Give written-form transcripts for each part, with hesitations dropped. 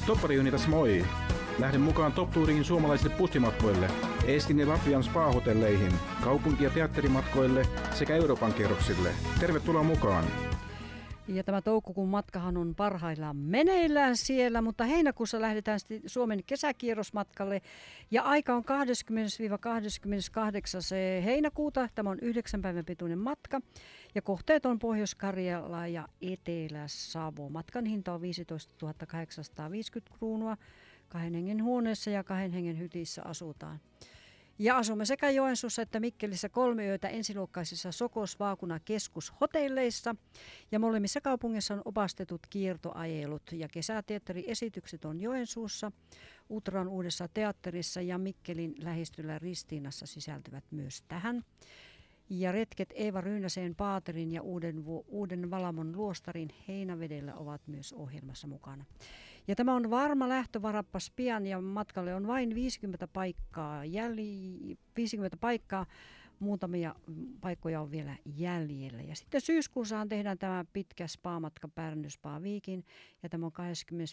Toppariuni tässä moi! Lähden mukaan Top Touringin suomalaisille bussimatkoille, Eestin ja Latvian spa-hotelleihin, kaupunki- ja teatterimatkoille sekä Euroopan kierroksille. Tervetuloa mukaan! Ja tämä toukokuun matkahan on parhaillaan meneillään siellä, mutta heinäkuussa lähdetään Suomen kesäkierrosmatkalle ja aika on 20-28. heinäkuuta. Tämä on 9 päivän pituinen matka ja kohteet on Pohjois-Karjala ja Etelä-Savo. Matkan hinta on 15 850 kruunua. 2 hengen huoneessa ja 2 hengen hytissä asutaan. Ja asumme sekä Joensuussa että Mikkelissä 3 yötä ensiluokkaisissa Sokos-Vaakuna keskushotelleissa. Ja molemmissa kaupungeissa on opastetut kiertoajelut ja kesäteatteriesitykset on Joensuussa, Utran uudessa teatterissa ja Mikkelin lähistöllä Ristiinassa sisältyvät myös tähän. Ja retket Eeva Ryynäseen Paaterin ja Uuden Valamon luostarin Heinävedellä ovat myös ohjelmassa mukana. Ja tämä on varma lähtövarapas pian ja matkalle on vain 50 paikkaa. 50 paikkaa, muutamia paikkoja on vielä jäljellä. Ja sitten syyskuussahan tehdään tämä pitkä spa-matka Pärny Spa Viikin ja tämä on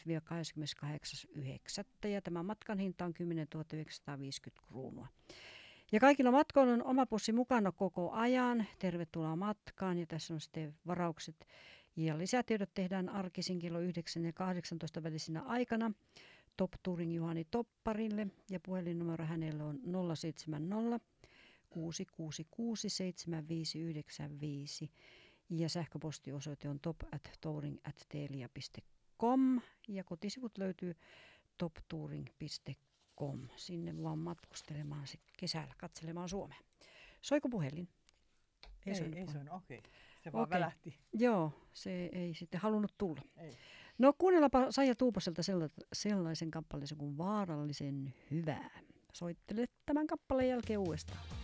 20-28.9. Ja tämän matkan hinta on 10 950 kruunua. Ja kaikilla matkoilla on oma pussi mukana koko ajan. Tervetuloa matkaan ja tässä on sitten varaukset. Ja lisätiedot tehdään arkisin kello 9 ja 18 välisinä aikana Top Touring Juhani Topparille ja puhelinnumero hänellä on 070 666 7595 ja sähköpostiosoite on top@touring@telia.com ja kotisivut löytyy toptouring.com. Sinne vaan matkustelemaan sitten kesällä, katselemaan Suomea. Soiko puhelin? Ei soinut, okei. Se vaan välähti. Joo, se ei sitten halunnut tulla. Ei. No kuunnellaanpa Saija Tuuposelta sellaisen kappaleisen kuin Vaarallisen hyvää. Soittele tämän kappaleen jälkeen uudestaan.